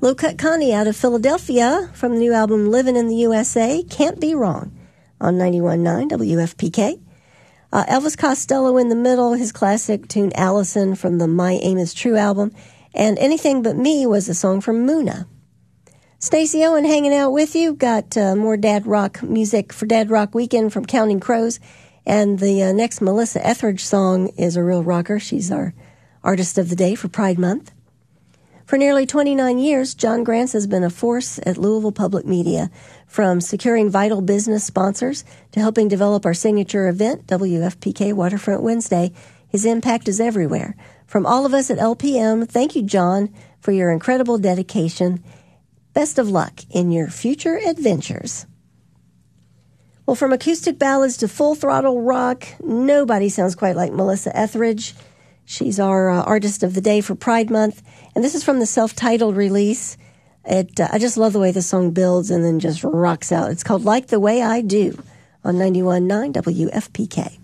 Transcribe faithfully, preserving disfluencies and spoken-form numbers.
Low Cut Connie out of Philadelphia from the new album Living in the U S A, Can't Be Wrong, on ninety-one point nine W F P K. Uh, Elvis Costello in the middle, his classic tune Allison from the My Aim is True album, and Anything But Me was a song from Muna. Stacey Owen hanging out with you, got uh, more dad rock music for Dad Rock Weekend from Counting Crows, and the uh, next Melissa Etheridge song is a real rocker. She's our Artist of the Day for Pride Month. For nearly twenty-nine years, John Grants has been a force at Louisville Public Media, from securing vital business sponsors to helping develop our signature event, W F P K Waterfront Wednesday. His impact is everywhere. From all of us at L P M, thank you, John, for your incredible dedication. Best of luck in your future adventures. Well, from acoustic ballads to full-throttle rock, nobody sounds quite like Melissa Etheridge. She's our uh, Artist of the Day for Pride Month, and this is from the self-titled release. It uh, I just love the way the song builds and then just rocks out. It's called Like the Way I Do on ninety-one point nine W F P K.